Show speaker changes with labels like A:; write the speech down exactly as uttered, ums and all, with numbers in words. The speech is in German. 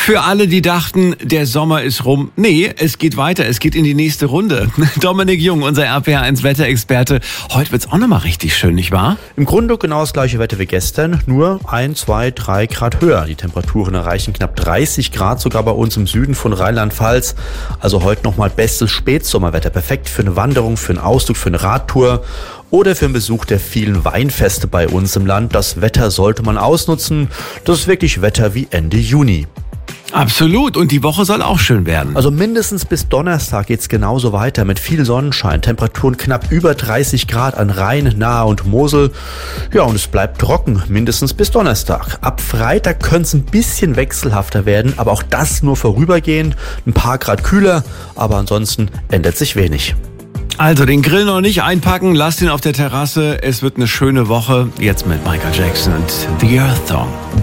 A: Für alle, die dachten, der Sommer ist rum. Nee, es geht weiter. Es geht in die nächste Runde. Dominik Jung, unser R P R eins Wetterexperte. Heute wird's auch nochmal richtig schön, nicht wahr?
B: Im Grunde genau das gleiche Wetter wie gestern, nur ein, zwei, drei Grad höher. Die Temperaturen erreichen knapp dreißig Grad, sogar bei uns im Süden von Rheinland-Pfalz. Also heute nochmal bestes Spätsommerwetter. Perfekt für eine Wanderung, für einen Ausflug, für eine Radtour oder für den Besuch der vielen Weinfeste bei uns im Land. Das Wetter sollte man ausnutzen. Das ist wirklich Wetter wie Ende Juni.
A: Absolut. Und die Woche soll auch schön werden.
B: Also mindestens bis Donnerstag geht's genauso weiter mit viel Sonnenschein, Temperaturen knapp über dreißig Grad an Rhein, Nahe und Mosel. Ja, und es bleibt trocken, mindestens bis Donnerstag. Ab Freitag könnte es ein bisschen wechselhafter werden, aber auch das nur vorübergehend. Ein paar Grad kühler, aber ansonsten ändert sich wenig.
A: Also den Grill noch nicht einpacken, lasst ihn auf der Terrasse. Es wird eine schöne Woche. Jetzt mit Michael Jackson und The Earth Song.